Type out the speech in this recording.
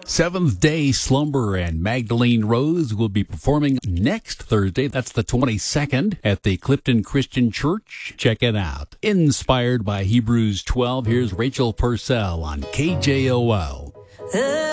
Seventh Day Slumber and Magdalene Rose will be performing next Thursday. That's the 22nd at the Clifton Christian Church. Check it out. Inspired by Hebrews 12, here's Rachel Purcell on KJOO.